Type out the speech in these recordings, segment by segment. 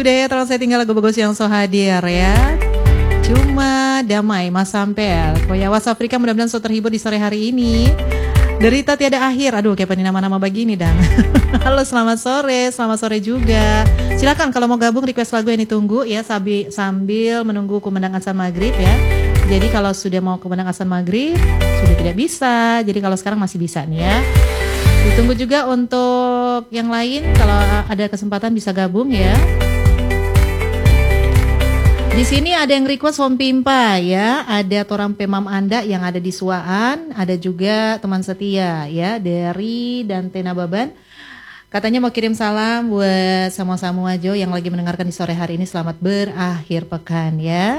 budaya terus saya tinggal lagu bagus yang so hadir ya. Cuma damai Mas Sampel. Koyawas Afrika mudah-mudahan so terhibur di sore hari ini. Derita tiada akhir. Aduh, kayak nih nama-nama begini dan. Halo, selamat sore juga. Silakan kalau mau gabung request lagu yang ditunggu ya sambil menunggu kumandang azan maghrib ya. Jadi kalau sudah mau kumandang azan maghrib sudah tidak bisa. Jadi kalau sekarang masih bisa nih ya. Ditunggu juga untuk yang lain kalau ada kesempatan bisa gabung ya. Di sini ada yang request Home Pimpa ya, ada Torang Pemam Anda yang ada di Suaan, ada juga teman setia ya dari dan Tena Baban. Katanya mau kirim salam buat sama-sama Jo yang lagi mendengarkan di sore hari ini, selamat berakhir pekan ya.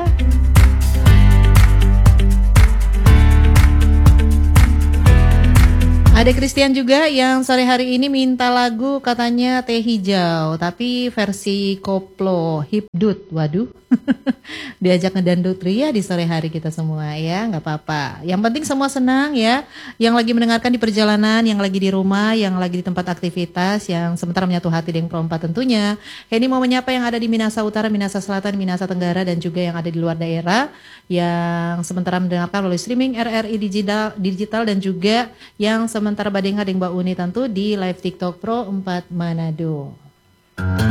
Ada Christian juga yang sore hari ini minta lagu katanya Teh Hijau tapi versi koplo hipdut. Waduh. Diajak ngedandut ria di sore hari kita semua ya, nggak apa-apa. Yang penting semua senang ya. Yang lagi mendengarkan di perjalanan, yang lagi di rumah, yang lagi di tempat aktivitas, yang sementara menyatu hati dengan perompa tentunya. Ini mau menyapa yang ada di Minasa Utara, Minasa Selatan, Minasa Tenggara dan juga yang ada di luar daerah yang sementara mendengarkan melalui streaming RRI digital dan juga yang sementara badenga dengan Mbak Uni tentu di live TikTok Pro 4 Manado.